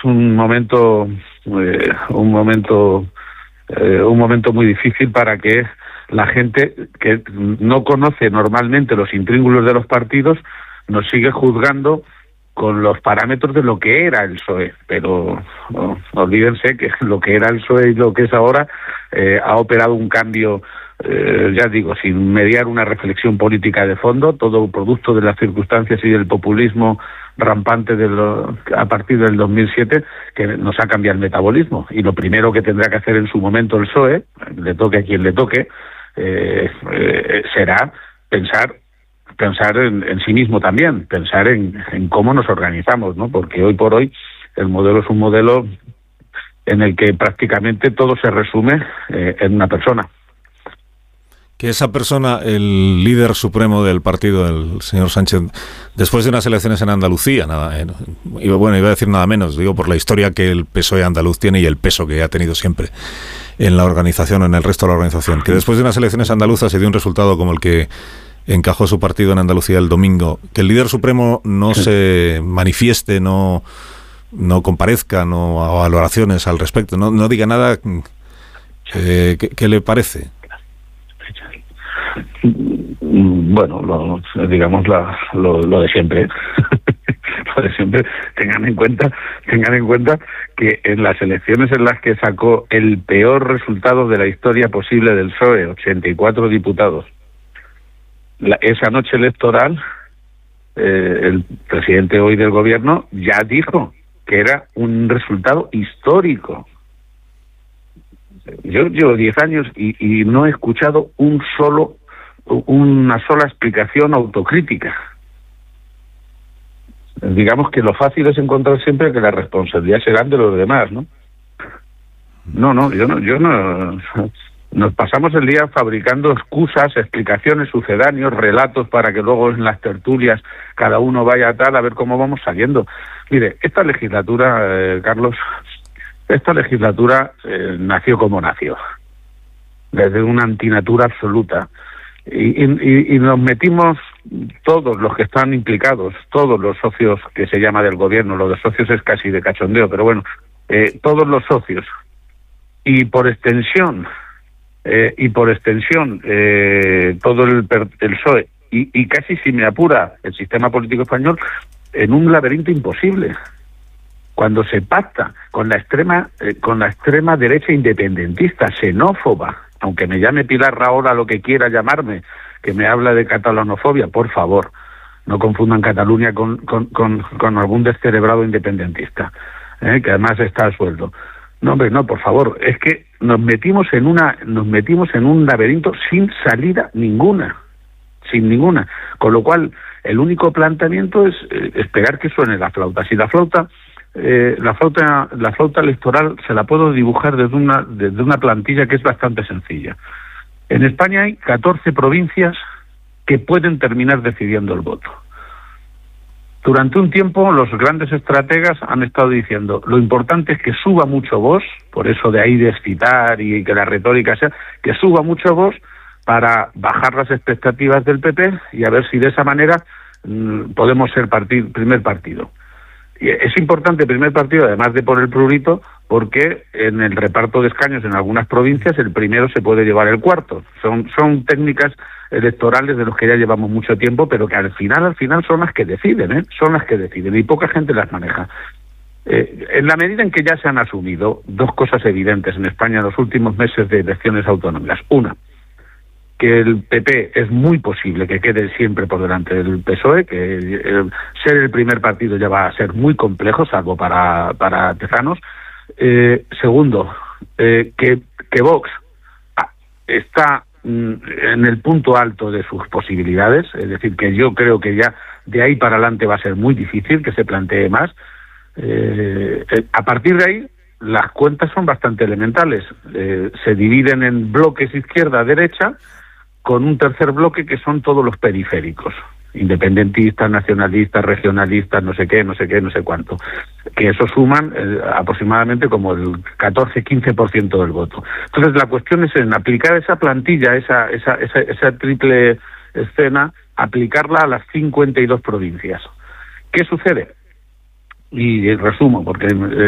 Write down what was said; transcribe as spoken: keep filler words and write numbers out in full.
un momento, eh, un momento, eh, un momento muy difícil para que la gente que no conoce normalmente los intríngulos de los partidos nos sigue juzgando con los parámetros de lo que era el P S O E, pero no, olvídense que lo que era el P S O E y lo que es ahora eh, ha operado un cambio, eh, ya digo, sin mediar una reflexión política de fondo, todo producto de las circunstancias y del populismo rampante de lo, a partir del dos mil siete, que nos ha cambiado el metabolismo. Y lo primero que tendrá que hacer en su momento el P S O E, le toque a quien le toque, eh, eh, será pensar pensar en, en sí mismo también, pensar en, en cómo nos organizamos, ¿no? Porque hoy por hoy el modelo es un modelo en el que prácticamente todo se resume eh, en una persona. Que esa persona, el líder supremo del partido, el señor Sánchez, después de unas elecciones en Andalucía, nada, eh, iba, bueno, iba a decir nada menos, digo, por la historia que el P S O E andaluz tiene y el peso que ha tenido siempre en la organización, en el resto de la organización, que después de unas elecciones andaluzas se dio un resultado como el que encajó su partido en Andalucía el domingo, que el líder supremo no se manifieste, no, no comparezca, no haga valoraciones al respecto, no, no diga nada, eh, ¿qué, qué le parece? Bueno, lo, digamos la, lo, lo de siempre. Lo de siempre. Tengan en cuenta, tengan en cuenta que en las elecciones en las que sacó el peor resultado de la historia posible del P S O E, ochenta y cuatro diputados, La, esa noche electoral, eh, el presidente hoy del gobierno ya dijo que era un resultado histórico. Yo llevo diez años y, y no he escuchado un solo, una sola explicación autocrítica. Digamos que lo fácil es encontrar siempre que la responsabilidad será de los demás, ¿no? No, no, yo no, yo no. Nos pasamos el día fabricando excusas, explicaciones, sucedáneos, relatos para que luego en las tertulias cada uno vaya a tal a ver cómo vamos saliendo. Mire, esta legislatura, eh, Carlos, esta legislatura eh, nació como nació, desde una antinatura absoluta. Y, y, y nos metimos todos los que están implicados, todos los socios que se llama del gobierno, los de socios es casi de cachondeo, pero bueno, eh, todos los socios, y por extensión, Eh, y por extensión eh, todo el, el P S O E y, y casi, si me apura, el sistema político español, en un laberinto imposible. Cuando se pacta con la extrema eh, con la extrema derecha independentista, xenófoba, aunque me llame Pilar Rahola lo que quiera llamarme, que me habla de catalanofobia, por favor, no confundan Cataluña con, con, con, con algún descerebrado independentista, eh, que además está a sueldo. No, hombre, no, por favor, es que nos metimos en una, nos metimos en un laberinto sin salida ninguna, sin ninguna, con lo cual el único planteamiento es eh, esperar que suene la flauta. Si la flauta, eh, la flauta, la flauta electoral se la puedo dibujar desde una, desde una plantilla que es bastante sencilla. En España hay catorce provincias que pueden terminar decidiendo el voto. Durante un tiempo los grandes estrategas han estado diciendo lo importante es que suba mucho Vox, por eso de ahí de excitar y que la retórica sea, que suba mucho Vox para bajar las expectativas del P P y a ver si de esa manera mmm, podemos ser partido, primer partido. Y es importante el primer partido, además de por el prurito, porque en el reparto de escaños en algunas provincias el primero se puede llevar el cuarto. Son, son técnicas electorales de los que ya llevamos mucho tiempo, pero que al final, al final son las que deciden, ¿eh? Son las que deciden y poca gente las maneja. Eh, en la medida en que ya se han asumido dos cosas evidentes en España en los últimos meses de elecciones autonómicas. Una, que el P P es muy posible que quede siempre por delante del P S O E, que eh, ser el primer partido ya va a ser muy complejo, salvo para, para tezanos. Eh, segundo, eh, que, que Vox está en el punto alto de sus posibilidades, es decir, que yo creo que ya de ahí para adelante va a ser muy difícil que se plantee más. Eh, a partir de ahí, las cuentas son bastante elementales. Eh, se dividen en bloques izquierda-derecha, con un tercer bloque que son todos los periféricos, independentistas, nacionalistas, regionalistas, no sé qué, no sé qué, no sé cuánto, que eso suman eh, aproximadamente como el catorce a quince por ciento del voto. Entonces la cuestión es en aplicar esa plantilla, esa, esa, esa, esa triple escena, aplicarla a las cincuenta y dos provincias. ¿Qué sucede? Y resumo, porque